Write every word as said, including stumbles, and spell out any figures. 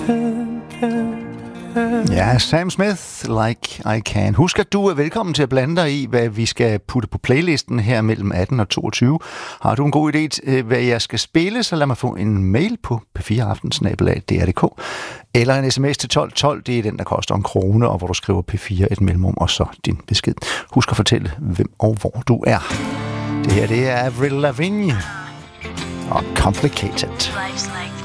Ja, Sam Smith, Like I Can. Husk, at du er velkommen til at blande dig i, hvad vi skal putte på playlisten her mellem atten og toogtyve. Har du en god idé til, hvad jeg skal spille, så lad mig få en mail på p fire aften snabel-a d r punktum d k eller en sms til tolv tolv. Det er den, der koster en krone, og hvor du skriver P fire et mellemrum og så din besked. Husk at fortælle, hvem og hvor du er. Det her, det er Avril Lavigne og Complicated.